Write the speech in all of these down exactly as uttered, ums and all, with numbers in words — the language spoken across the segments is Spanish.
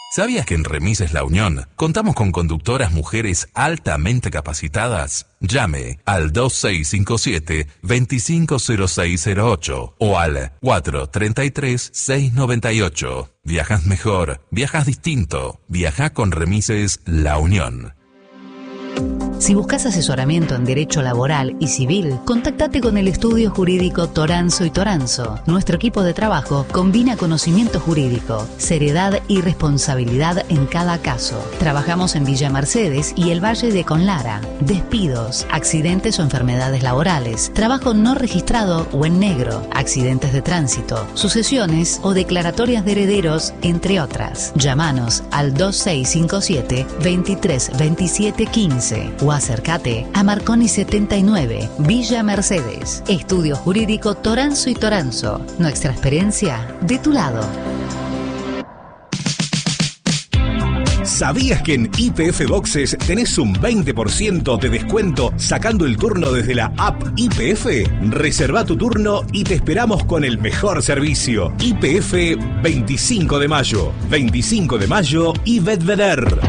¿Sabías que en Remises La Unión contamos con conductoras mujeres altamente capacitadas? Llame al dos seis cinco siete, dos cinco cero seis cero ocho o al cuatro tres tres, seis nueve ocho. Viajas mejor, viajas distinto. Viaja con Remises La Unión. Si buscas asesoramiento en derecho laboral y civil, contáctate con el estudio jurídico Toranzo y Toranzo. Nuestro equipo de trabajo combina conocimiento jurídico, seriedad y responsabilidad en cada caso. Trabajamos en Villa Mercedes y el Valle de Conlara. Despidos, accidentes o enfermedades laborales, trabajo no registrado o en negro, accidentes de tránsito, sucesiones o declaratorias de herederos, entre otras. Llámanos al dos seis cinco siete, veintitrés veintisiete quince o acércate a Marconi setenta y nueve, Villa Mercedes. Estudio Jurídico Toranzo y Toranzo. Nuestra experiencia de tu lado. ¿Sabías que en Y P F Boxes tenés un veinte por ciento de descuento sacando el turno desde la app Y P F? Reserva tu turno y te esperamos con el mejor servicio. Y P F veinticinco de mayo. veinticinco de mayo y Bedveder.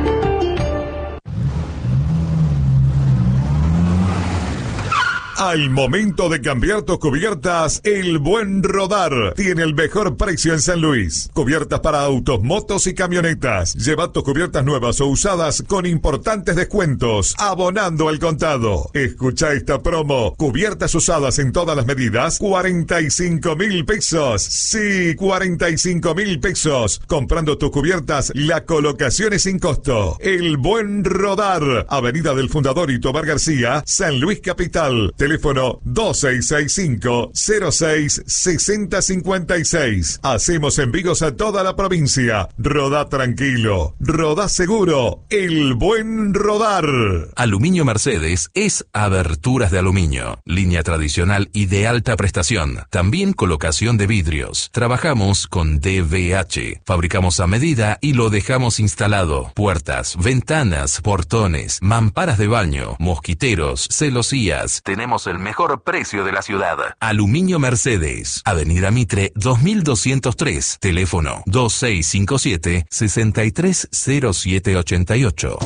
Al momento de cambiar tus cubiertas, El Buen Rodar tiene el mejor precio en San Luis. Cubiertas para autos, motos y camionetas. Lleva tus cubiertas nuevas o usadas con importantes descuentos, abonando al contado. Escucha esta promo. Cubiertas usadas en todas las medidas, cuarenta y cinco mil pesos. Sí, cuarenta y cinco mil pesos. Comprando tus cubiertas, la colocación es sin costo. El Buen Rodar. Avenida del Fundador y Tobar García, San Luis Capital. Teléfono dos seis seis cinco, cero seis, seis cero cinco seis. Hacemos envíos a toda la provincia. Rodá tranquilo, rodá seguro. El Buen Rodar. Aluminio Mercedes es aberturas de aluminio, línea tradicional y de alta prestación. También colocación de vidrios. Trabajamos con D V H. Fabricamos a medida y lo dejamos instalado. Puertas, ventanas, portones, mamparas de baño, mosquiteros, celosías. Tenemos el mejor precio de la ciudad. Aluminio Mercedes, Avenida Mitre dos mil doscientos tres, teléfono dos seis cinco siete, seis tres cero siete ocho ocho.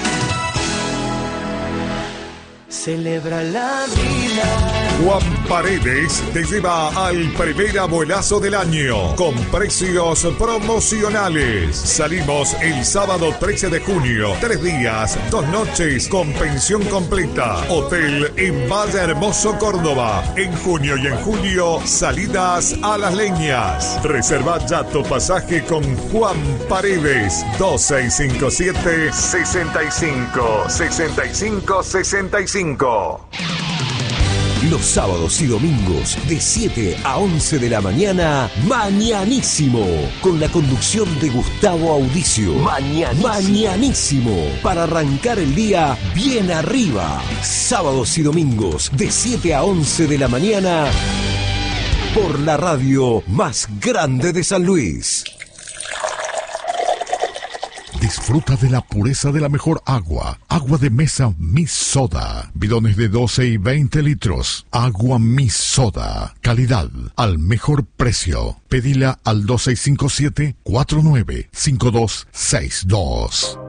Celebra la vida. Juan Paredes te lleva al primer abuelazo del año con precios promocionales. Salimos el sábado trece de junio, tres días, dos noches con pensión completa. Hotel en Valle Hermoso, Córdoba. En junio y en julio, salidas a Las Leñas. Reserva ya tu pasaje con Juan Paredes. dos seis cinco siete, seis cinco, seis cinco, seis cinco. Los sábados y domingos de siete a once de la mañana, Mañanísimo, con la conducción de Gustavo Audicio. Mañanísimo. Mañanísimo, para arrancar el día bien arriba. Sábados y domingos de siete a once de la mañana, por la radio más grande de San Luis. Disfruta de la pureza de la mejor agua. Agua de mesa Mi Soda. Bidones de doce y veinte litros. Agua Mi Soda. Calidad al mejor precio. Pedila al dos seis cinco siete, cuatro nueve cinco dos seis dos.